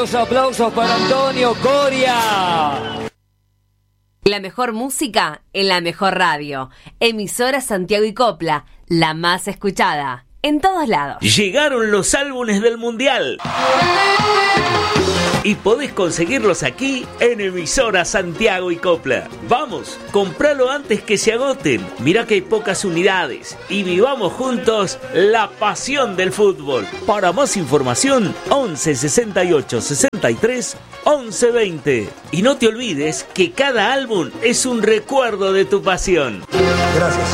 Los aplausos para Antonio Coria. La mejor música en la mejor radio. Emisora Santiago y Copla, la más escuchada. En todos lados. Llegaron los álbumes del Mundial. Y podés conseguirlos aquí en Emisora Santiago y Copla. Vamos, compralo antes que se agoten. Mirá que hay pocas unidades. Y vivamos juntos la pasión del fútbol. Para más información, 11 68 63 11 20. Y no te olvides que cada álbum es un recuerdo de tu pasión. Gracias.